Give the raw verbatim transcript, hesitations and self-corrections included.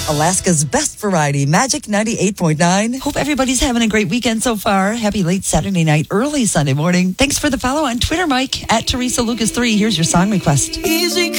Alaska's best variety, Magic ninety-eight point nine. Hope everybody's having a great weekend so far. Happy late Saturday night, early Sunday morning. Thanks for the follow on Twitter, Mike, at Teresa Lucas three. Here's your song request. Easy